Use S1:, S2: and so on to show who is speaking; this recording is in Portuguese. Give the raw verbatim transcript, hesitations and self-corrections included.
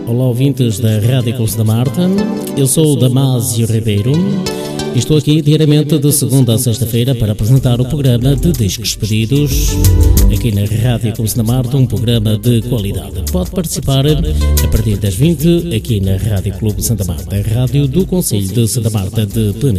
S1: Olá, ouvintes da Rádio Clube Santa Marta. Eu sou o Damásio Ribeiro e estou aqui diariamente de segunda a sexta-feira para apresentar o programa de discos pedidos aqui na Rádio Clube Santa Marta, um programa de qualidade. Pode participar a partir das vinte aqui na Rádio Clube Santa Marta, a rádio do Concelho de Santa Marta de Penedo.